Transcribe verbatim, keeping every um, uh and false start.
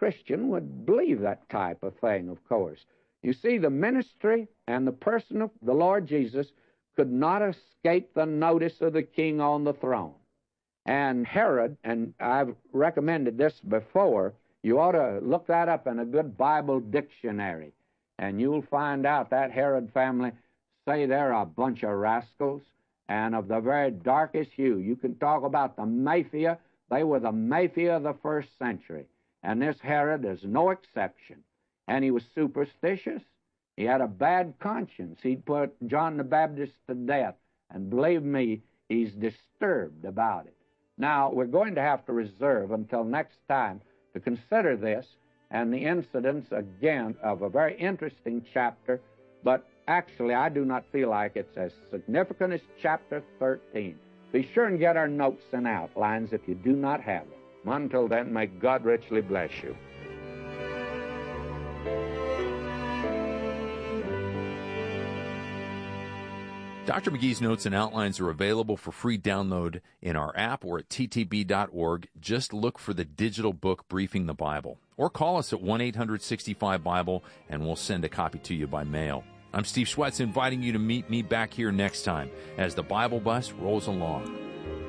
Christian would believe that type of thing, of course. You see, the ministry and the person of the Lord Jesus could not escape the notice of the king on the throne. And Herod, and I've recommended this before, you ought to look that up in a good Bible dictionary, and you'll find out that Herod family say they're a bunch of rascals and of the very darkest hue. You can talk about the mafia. They were the mafia of the first century, and this Herod is no exception. And he was superstitious. He had a bad conscience. He'd put John the Baptist to death, and believe me, he's disturbed about it. Now, we're going to have to reserve until next time to consider this and the incidents, again, of a very interesting chapter, but actually I do not feel like it's as significant as chapter thirteen. Be sure and get our notes and outlines if you do not have them. Until then, may God richly bless you. Doctor McGee's notes and outlines are available for free download in our app or at t t b dot org. Just look for the digital book, Briefing the Bible. Or call us at one eight hundred sixty-five Bible, and we'll send a copy to you by mail. I'm Steve Schwetz, inviting you to meet me back here next time as the Bible Bus rolls along.